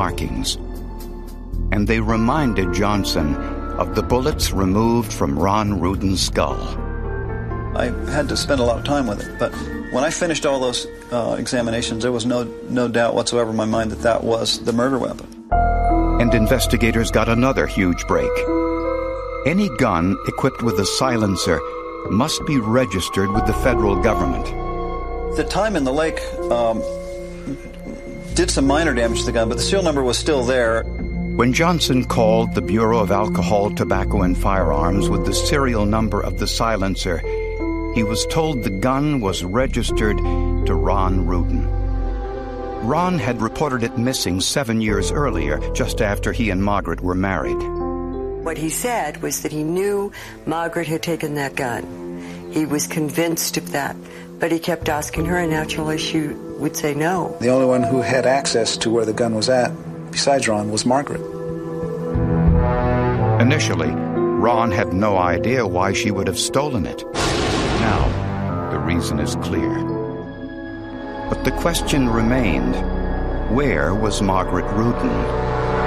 markings. And they reminded Johnson of the bullets removed from Ron Ruden's skull. I had to spend a lot of time with it, but when I finished all those examinations, there was no doubt whatsoever in my mind that that was the murder weapon. And investigators got another huge break. Any gun equipped with a silencer must be registered with the federal government. The time in the lake did some minor damage to the gun, but the serial number was still there. When Johnson called the Bureau of Alcohol, Tobacco, and Firearms with the serial number of the silencer, he was told the gun was registered to Ron Ruden. Ron had reported it missing 7 years earlier, just after he and Margaret were married. What he said was that he knew Margaret had taken that gun. He was convinced of that, but he kept asking her, and naturally she would say no. The only one who had access to where the gun was at, besides Ron, was Margaret. Initially, Ron had no idea why she would have stolen it. Now, the reason is clear. But the question remained, where was Margaret Ruden?